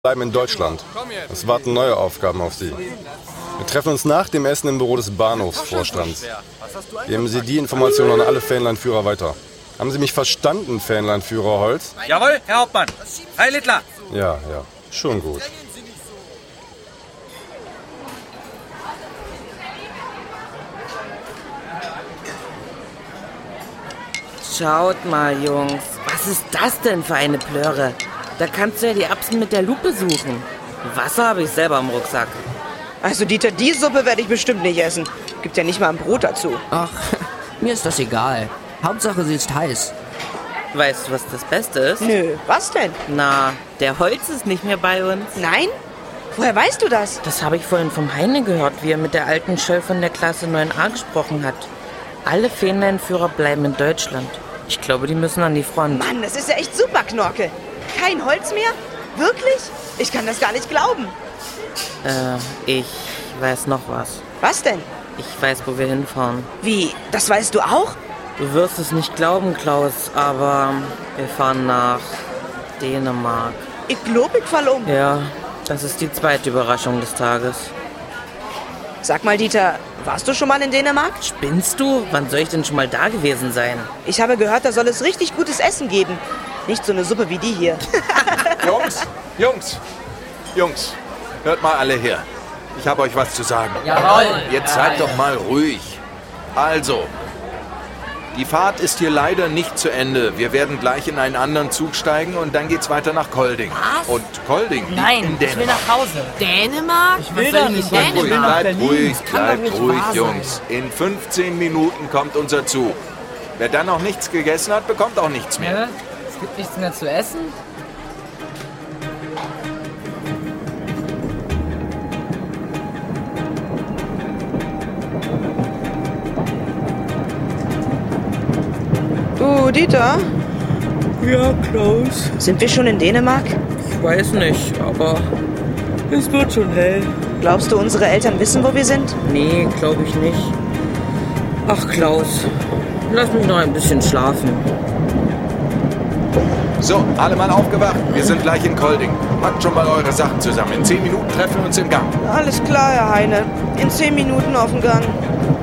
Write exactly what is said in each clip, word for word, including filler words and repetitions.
bleiben in Deutschland. Es warten neue Aufgaben auf Sie. Wir treffen uns nach dem Essen im Büro des Bahnhofsvorstands. Geben Sie die Informationen an alle Fähnleinführer weiter. Haben Sie mich verstanden, Fähnleinführer Holz? Jawohl, Herr Hauptmann. Heil Hitler. Ja, ja, schon gut. Schaut mal, Jungs. Was ist das denn für eine Plöre? Da kannst du ja die Erbsen mit der Lupe suchen. Wasser habe ich selber im Rucksack. Also Dieter, die Suppe werde ich bestimmt nicht essen. Gibt ja nicht mal ein Brot dazu. Ach, mir ist das egal. Hauptsache, sie ist heiß. Weißt du, was das Beste ist? Nö, was denn? Na, der Holz ist nicht mehr bei uns. Nein? Woher weißt du das? Das habe ich vorhin vom Heine gehört, wie er mit der alten Chefin der Klasse neun a gesprochen hat. Alle Fähnleinführer bleiben in Deutschland. Ich glaube, die müssen an die Front. Mann, das ist ja echt super, Knorke. Kein Holz mehr? Wirklich? Ich kann das gar nicht glauben. Äh, ich weiß noch was. Was denn? Ich weiß, wo wir hinfahren. Wie? Das weißt du auch? Du wirst es nicht glauben, Klaus, aber wir fahren nach Dänemark. Ich glaube, ich fall um. Ja, das ist die zweite Überraschung des Tages. Sag mal, Dieter, warst du schon mal in Dänemark? Spinnst du? Wann soll ich denn schon mal da gewesen sein? Ich habe gehört, da soll es richtig gutes Essen geben. Nicht so eine Suppe wie die hier. Jungs, Jungs, Jungs, hört mal alle her. Ich habe euch was zu sagen. Jawohl. Jetzt seid doch mal ruhig. Also, die Fahrt ist hier leider nicht zu Ende. Wir werden gleich in einen anderen Zug steigen und dann geht's weiter nach Kolding. Was? Und Kolding liegt Nein, in ich will Dänemark. nach Hause. Dänemark? Ich will da nicht Bleibt ruhig, bleibt ruhig, bleibt nicht ruhig, wahr sein. Jungs. In fünfzehn Minuten kommt unser Zug. Wer dann noch nichts gegessen hat, bekommt auch nichts mehr. Ja, es gibt nichts mehr zu essen. Du, Dieter, Ja, Klaus. sind wir schon in Dänemark? Ich weiß nicht, aber es wird schon hell. Glaubst du, unsere Eltern wissen, wo wir sind? Nee, glaube ich nicht. Ach, Klaus, lass mich noch ein bisschen schlafen. So, alle Mann aufgewacht. Wir sind gleich in Kolding. Packt schon mal eure Sachen zusammen. In zehn Minuten treffen wir uns im Gang. Alles klar, Herr Heine. In zehn Minuten auf dem Gang.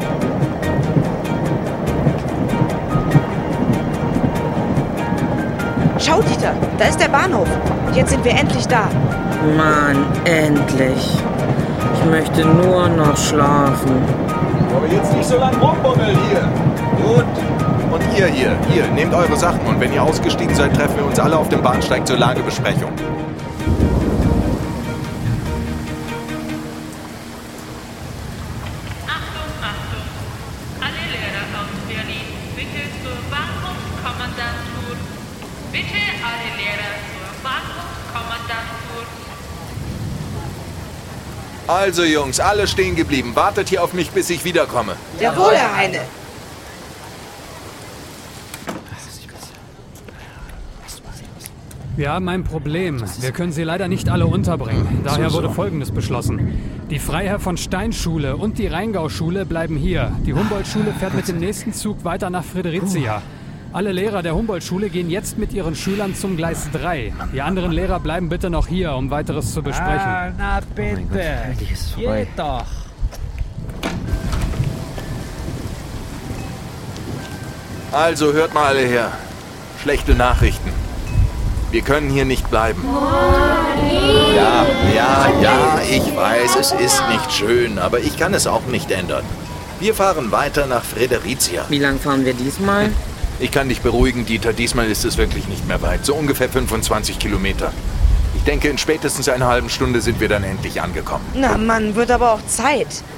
Schau, Dieter, da ist der Bahnhof. Jetzt sind wir endlich da. Mann, endlich. Ich möchte nur noch schlafen. Aber jetzt nicht so lang rumbummeln hier. Gut. Und ihr hier, ihr, nehmt eure Sachen. Und wenn ihr ausgestiegen seid, treffen wir uns alle auf dem Bahnsteig zur Lagebesprechung. Achtung, Achtung! Alle Lehrer aus Berlin, bitte zur Bahnhofskommandantur. Bitte alle Lehrer zur Bahnhofskommandantur. Also Jungs, alle stehen geblieben. Wartet hier auf mich, bis ich wiederkomme. Jawohl, Herr Heine. Wir haben ein Problem. Wir können sie leider nicht alle unterbringen. Daher wurde Folgendes beschlossen. Die Freiherr von Stein Schule und die Rheingau-Schule bleiben hier. Die Humboldt-Schule fährt mit dem nächsten Zug weiter nach Fredericia. Alle Lehrer der Humboldt-Schule gehen jetzt mit ihren Schülern zum Gleis drei. Die anderen Lehrer bleiben bitte noch hier, um weiteres zu besprechen. Ah, na bitte. Geht doch. Also hört mal alle her. Schlechte Nachrichten. Wir können hier nicht bleiben. Ja, ja, ja, ich weiß, es ist nicht schön, aber ich kann es auch nicht ändern. Wir fahren weiter nach Fredericia. Wie lang fahren wir diesmal? Ich kann dich beruhigen, Dieter, diesmal ist es wirklich nicht mehr weit. So ungefähr fünfundzwanzig Kilometer. Ich denke, in spätestens einer halben Stunde sind wir dann endlich angekommen. Na Mann, wird aber auch Zeit.